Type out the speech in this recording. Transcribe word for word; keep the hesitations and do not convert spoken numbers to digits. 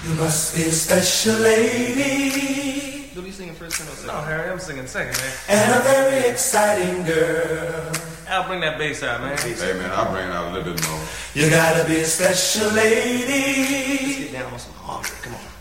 You must be a special lady. Who are you singing first? Or No, Harry, I'm singing second, man. And a very exciting girl. Al, bring that bass out, man. Hey, man, I'll bring it out a little bit more. You gotta be a special lady. Let's get down on some harmony. Come on.